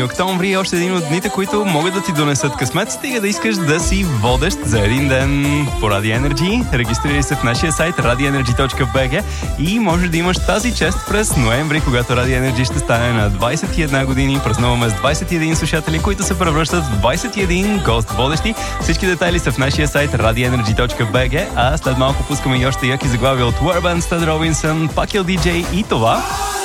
Октомври е още един от дните, които могат да ти донесат късмет, стига да искаш да си водещ за един ден по Radio Energy. Регистрирай се в нашия сайт radioenergy.bg и можеш да имаш тази чест през ноември, когато Radio Energy ще стане на 21 години. Празнуваме с 21 слушатели, които се превръщат в 21 гост водещи. Всички детайли са в нашия сайт radioenergy.bg, а след малко пускаме и още яки заглавия от Warband, Stud Robinson, Пакел DJ и това...